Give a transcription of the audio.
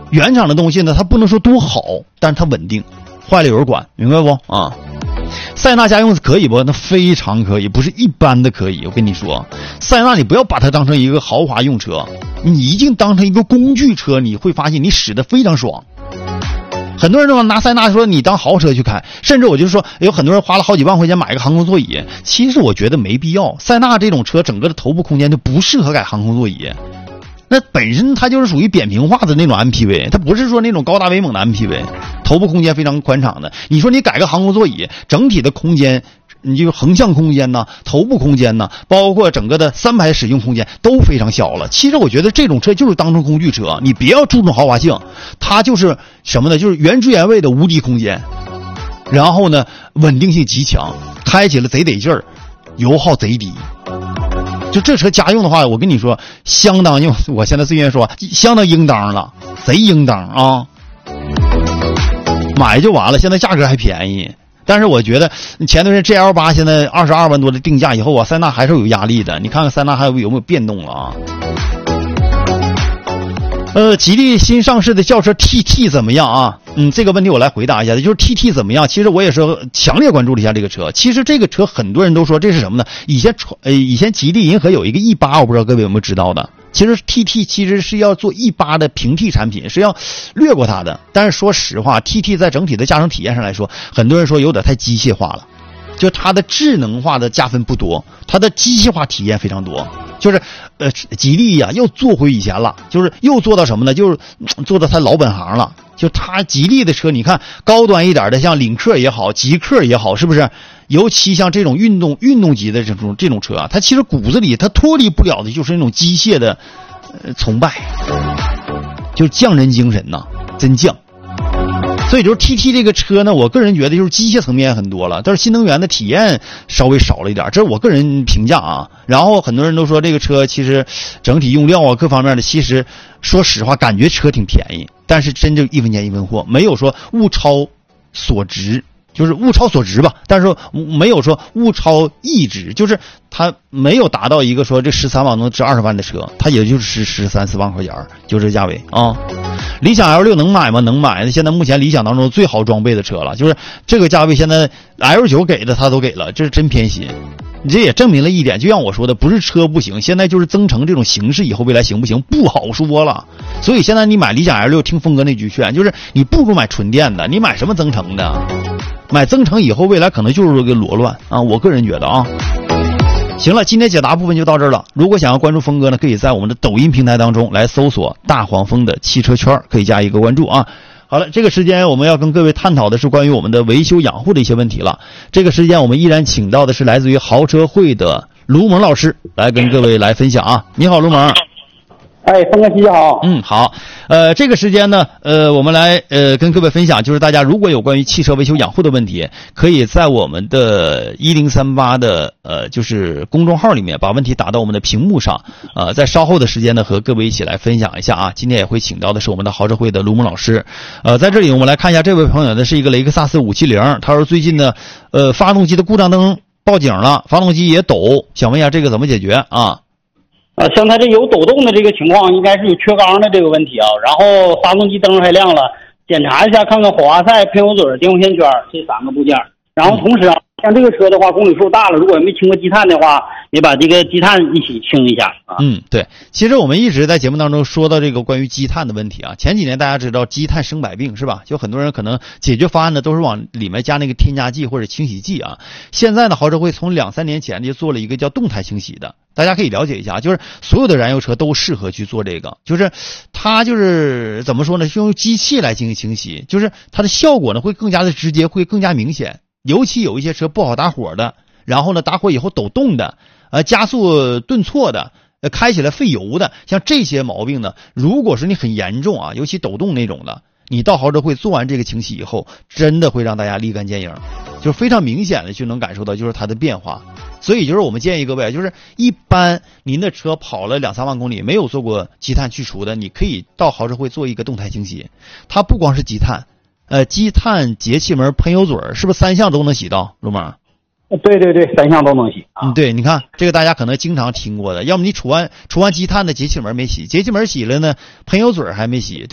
原厂的东西呢，它不能说多好，但是它稳定，坏了有人管，明白不啊？塞纳家用可以不？那非常可以，不是一般的可以。我跟你说，塞纳你不要把它当成一个豪华用车，你一定当成一个工具车，你会发现你使得非常爽。很多人都拿塞纳说你当豪车去开，甚至我就说有很多人花了好几万块钱买个航空座椅，其实我觉得没必要。塞纳这种车整个的头部空间就不适合改航空座椅，那本身它就是属于扁平化的那种 MPV， 它不是说那种高大威猛的 MPV， 头部空间非常宽敞的。你说你改个航空座椅，整体的空间，你就横向空间呢，头部空间呢，包括整个的3排使用空间都非常小了。其实我觉得这种车就是当成工具车，你不要注重豪华性，它就是什么呢？就是原汁原味的无敌空间，然后呢稳定性极强，开起来贼得劲儿，油耗贼低。就这车家用的话，我跟你说，相当用，我现在最愿意说，相当应当了，贼应当啊！买就完了，现在价格还便宜。但是我觉得前段时间 GL8 现在22万多的定价以后啊，塞纳还是有压力的。你看看塞纳还有没有变动了啊？吉利新上市的轿车 TT 怎么样啊？这个问题我来回答一下，就是 TT 怎么样？其实我也是强烈关注了一下这个车。其实这个车很多人都说这是什么呢？以前吉利银河有一个 E8， 我不知道各位有没有知道的。其实 TT 其实是要做 E8 的平替产品，是要略过它的。但是说实话 ，TT 在整体的驾乘体验上来说，很多人说有点太机械化了，就它的智能化的加分不多，它的机械化体验非常多。就是吉利呀又做回以前了，就是又做到什么呢？就是做到它老本行了。就它吉利的车，你看高端一点的，像领克也好，极客也好，是不是？尤其像这种运动级的这种车啊，它其实骨子里它脱离不了的就是那种机械的崇拜，就是匠人精神呐，真匠。所以就是 TT 这个车呢，我个人觉得就是机械层面很多了，但是新能源的体验稍微少了一点，这是我个人评价啊。然后很多人都说这个车其实整体用料啊各方面的，其实说实话感觉车挺便宜，但是真正一分钱一分货，没有说物超所值。就是物超所值吧，但是没有说物超溢值，就是它没有达到一个说这13万能值20万的车，它也就是13、14万块钱，就这价位啊。理想 L6 能买吗？能买。现在目前理想当中最好装备的车了，就是这个价位，现在 L9 给的它都给了，这是真偏心。你这也证明了一点，就像我说的，不是车不行，现在就是增程这种形式以后未来行不行不好说了。所以现在你买理想 L6， 听峰哥那句劝，就是你不如买纯电的，你买什么增程的？买增程以后未来可能就是个裸乱啊，我个人觉得啊。行了，今天解答部分就到这儿了。如果想要关注峰哥呢，可以在我们的抖音平台当中来搜索大黄蜂的汽车圈，可以加一个关注啊。好了，这个时间我们要跟各位探讨的是关于我们的维修养护的一些问题了。这个时间我们依然请到的是来自于豪车会的卢萌老师来跟各位来分享啊。你好，卢萌。 哎，峰哥，你好。 好。这个时间呢，我们来跟各位分享，就是大家如果有关于汽车维修养护的问题，可以在我们的1038的就是公众号里面把问题打到我们的屏幕上。在稍后的时间呢，和各位一起来分享一下啊。今天也会请到的是我们的豪车会的卢萌老师。在这里我们来看一下，这位朋友呢是一个雷克萨斯570，他说最近呢，发动机的故障灯报警了，发动机也抖，想问一下这个怎么解决啊？ 像它这有抖动的这个情况，应该是有缺缸的这个问题啊。然后发动机灯还亮了，检查一下看看火花塞、喷油嘴、电控线圈这3个部件。然后同时啊，像这个车的话，公里数大了，如果没清过积碳的话，也把这个积碳一起清一下啊。 对，其实我们一直在节目当中说到这个关于积碳的问题啊。前几年大家知道积碳生百病是吧？就很多人可能解决方案呢都是往里面加那个添加剂或者清洗剂啊。现在呢，豪车会从2-3年前就做了一个叫动态清洗的。大家可以了解一下，就是所有的燃油车都适合去做这个，就是它就是怎么说呢，是用机器来进行清洗，就是它的效果呢会更加的直接，会更加明显。尤其有一些车不好打火的，然后呢打火以后抖动的，加速顿挫的，开起来费油的，像这些毛病呢，如果是你很严重啊，尤其抖动那种的，你到豪车会做完这个清洗以后，真的会让大家立竿见影，就是非常明显的就能感受到就是它的变化。所以就是我们建议各位，就是一般您的车跑了2-3万公里没有做过积碳去除的，你可以到豪车会做一个动态清洗。它不光是积碳，积碳、节气门、喷油嘴，是不是3项都能洗到？卢萌？ 对对对，3项都能洗啊。 对，你看这个大家可能经常听过的，要么你除完积碳的节气门没洗，节气门洗了呢，喷油嘴还没洗。